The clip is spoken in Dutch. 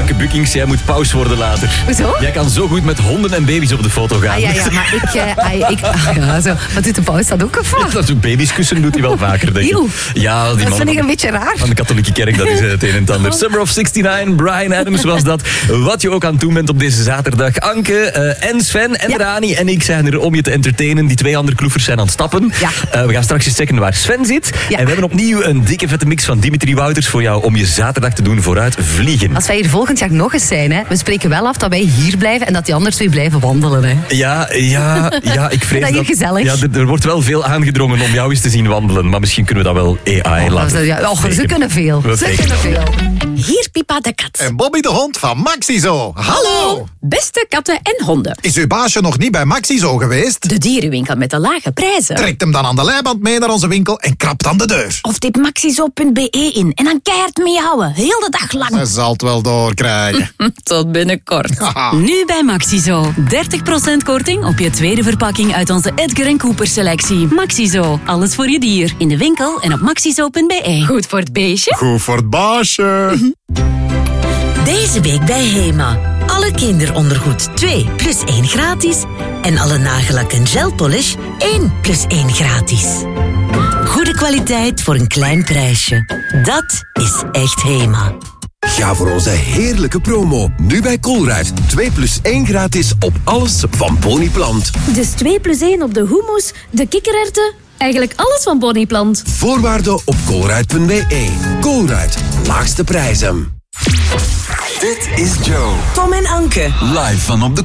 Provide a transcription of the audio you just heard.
Anke Bukkings, jij moet paus worden later. Hoezo? Jij kan zo goed met honden en baby's op de foto gaan. Ja, maar zo. Wat doet de paus dat ook of wat? Dat soort baby's kussen doet hij wel vaker, denk ik. Eeuw. Ja, die Dat man vind ik een beetje raar. van de katholieke kerk, dat is het een en het ander. Summer of 69, Bryan Adams was dat. Wat je ook aan het doen bent op deze zaterdag. Anke en Sven en Rani en ik zijn er om je te entertainen. Die 2 andere kloefers zijn aan het stappen. Ja. We gaan straks eens checken waar Sven zit. Ja. En we hebben opnieuw een dikke vette mix van Dimitri Wouters voor jou om je zaterdag te doen vooruit vliegen. Als wij hier volgend jaar nog eens zijn, hè, we spreken wel af dat wij hier blijven en dat die anderen 2 blijven wandelen. Hè. Ja, ik vrees Dat hier gezellig. Ja, er wordt wel veel aangedrongen om jou eens te zien wandelen. Maar misschien kunnen we dat wel AI laten. Ze kunnen veel. Ze kunnen veel. Hier Pipa de kat. En Bobby de hond van Maxizo. Hallo! Beste katten en honden. Is uw baasje nog niet bij Maxizo geweest? De dierenwinkel met de lage prijzen. Trekt hem dan aan de leiband mee naar onze winkel en krapt aan de deur. Of typ maxizo.be in en dan keihard meehouden. Heel de dag lang. Ze zal het wel doorkrijgen. Tot binnenkort. Haha. Nu bij Maxizo. 30% korting op je tweede verpakking uit onze Edgar & Cooper selectie. Maxizo. Alles voor je dier. In de winkel en op maxizo.be. Goed voor het beestje. Goed voor het baasje. Deze week bij Hema. Alle kinderondergoed 2 + 1 gratis. En alle nagellak en gelpolish 1 + 1 gratis. Goede kwaliteit voor een klein prijsje. Dat is echt Hema. Ga voor onze heerlijke promo. Nu bij Colruyt. 2 + 1 gratis op alles van Boniplant. Dus 2 + 1 op de hummus, de kikkererwten, eigenlijk alles van Boniplant. Voorwaarden op colruyt.be. Colruyt. Laagste prijzen. Dit is Joe. Tom en Anke. Live van op de